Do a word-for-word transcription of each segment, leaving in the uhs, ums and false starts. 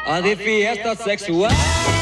og det fiesta sexual.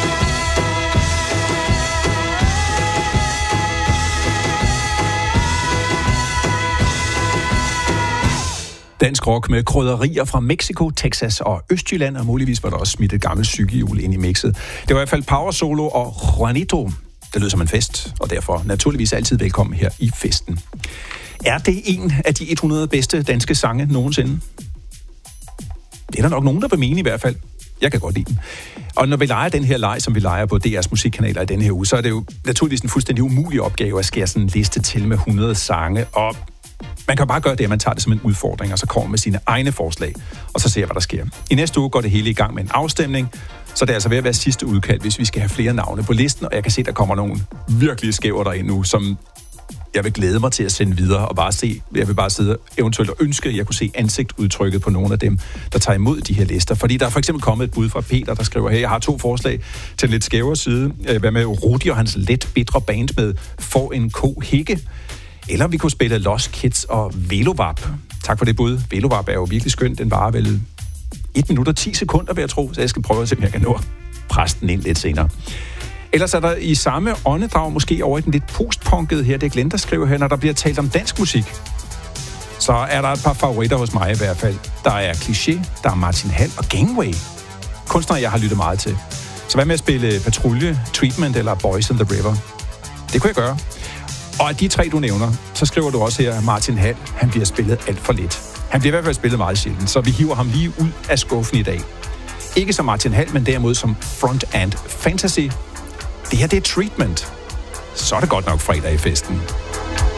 Dansk rock med krydderier fra Mexico, Texas og Østjylland, og muligvis var der også smidt et gammelt cykelhjul ind i mixet. Det var i hvert fald Power Solo og Juanito. Det lød som en fest, og derfor naturligvis altid velkommen her i festen. Er det en af de hundrede bedste danske sange nogensinde? Det er der nok nogen, der vil mene i hvert fald. Jeg kan godt lide den. Og når vi leger den her leg, som vi leger på D R's musikkanaler i denne her uge, så er det jo naturligvis en fuldstændig umulig opgave at skære sådan en liste til med hundrede sange, og man kan bare gøre det, at man tager det som en udfordring, og så kommer med sine egne forslag, og så ser hvad der sker. I næste uge går det hele i gang med en afstemning, så det er altså ved at være sidste udkald, hvis vi skal have flere navne på listen, og jeg kan se, at der kommer nogle virkelig skæver derind nu, som jeg vil glæde mig til at sende videre, og bare se, jeg vil bare sidde eventuelt og ønske, at jeg kunne se ansigtudtrykket på nogle af dem, der tager imod de her lister. Fordi der er for eksempel kommet et bud fra Peter, der skriver, hey, jeg har to forslag til en lidt skævere side. Hvad med Rudi og hans let bitre band med For en ko hække? Eller vi kunne spille Lost Kids og Velovap. Tak for det bud. Velovap er jo virkelig skønt. Den varer vel et minut og ti sekunder, vil jeg tro, så jeg skal prøve at se, om jeg kan nå at presse den ind lidt senere. Ellers er der i samme åndedrag måske over i den lidt postpunkede her, det er Glenn, der skriver her, når der bliver talt om dansk musik. Så er der et par favoritter hos mig i hvert fald. Der er Cliché, der er Martin Hall og Gangway. Kunstnere, jeg har lyttet meget til. Så hvad med at spille Patrulje, Treatment eller Boys in the River? Det kunne jeg gøre. Og af de tre, du nævner, så skriver du også her, at Martin Hall, han bliver spillet alt for lidt. Han bliver i hvert fald spillet meget sjældent, så vi hiver ham lige ud af skuffen i dag. Ikke som Martin Hall, men derimod som Front and Fantasy. Det her, det er Treatment. Så er det godt nok fredag i festen.